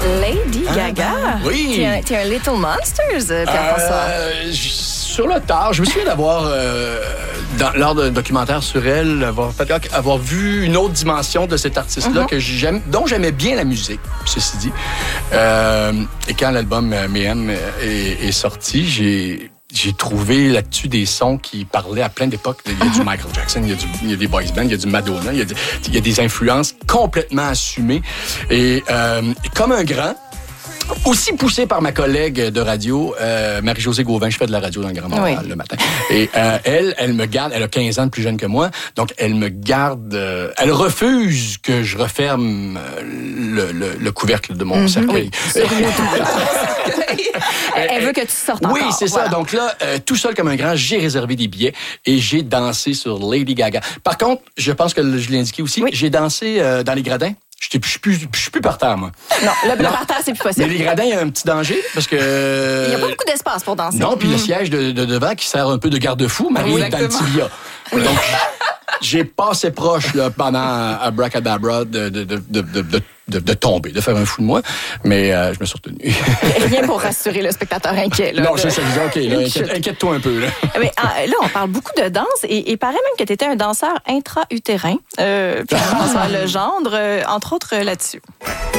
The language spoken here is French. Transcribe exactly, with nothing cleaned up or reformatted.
Lady Ah, Gaga. ben, oui. T'es un, t'es un Little Monsters, Pierre-François. Euh, sur le tard, je me souviens d'avoir, euh, dans, lors d'un documentaire sur elle, avoir, avoir vu une autre dimension de cet artiste-là Mm-hmm. que j'aime, dont j'aimais bien la musique, ceci dit. Euh, et quand l'album euh, Mayhem est, est sorti, j'ai... J'ai trouvé là-dessus des sons qui parlaient à plein d'époques. Il y a du Michael Jackson, il y a, du, il y a des boys bands, il y a du Madonna, il y a, des, il y a des influences complètement assumées. Et euh, comme un grand, aussi poussé par ma collègue de radio, euh, Marie-Josée Gauvin, je fais de la radio dans le Grand Montréal Oui. le matin. Et euh, elle, elle me garde, elle a quinze ans de plus jeune que moi, donc elle me garde, euh, elle refuse que je referme euh, le, le, le couvercle de mon mm-hmm. cercueil. Oui, elle, elle veut que tu sortes encore. Oui, c'est voilà. ça. Donc là, euh, tout seul comme un grand, j'ai réservé des billets et j'ai dansé sur Lady Gaga. Par contre, je pense que je l'ai indiqué aussi, oui. j'ai dansé euh, dans les gradins. Je ne suis plus, plus par terre, moi. Non, le, le par terre, c'est plus possible. Mais les gradins, il y a un petit danger parce que... Il n'y a pas beaucoup d'espace pour danser. Non, puis mmh. le siège de, de devant qui sert un peu de garde-fou m'arrive oui, dans le tibia. Oui. Donc, j'ai passé proche là, pendant Abracadabra de, de, de, de, de, de, de, de tomber, de faire un fou de moi, mais euh, je me suis retenu. Rien pour rassurer le spectateur inquiet. Là, non, de... c'est ça, OK, là, inquiète, inquiète-toi un peu. Là, mais, là on parle beaucoup de danse et il paraît même que tu étais un danseur intra-utérin. Euh, puis François Legendre, euh, entre autres, euh, là-dessus.